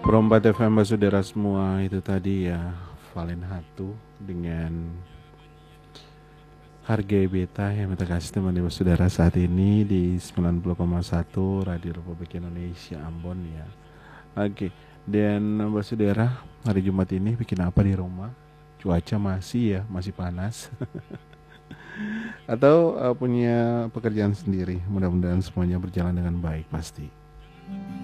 Perompat FM saudara semua, itu tadi ya Valen Hatu dengan harga beta yang kita kasih teman ibu saudara saat ini di 90,1 Radio Republik Indonesia Ambon ya. Oke, dan ibu saudara, hari Jumat ini bikin apa di rumah? Cuaca masih panas. Atau punya pekerjaan sendiri? Mudah-mudahan semuanya berjalan dengan baik pasti.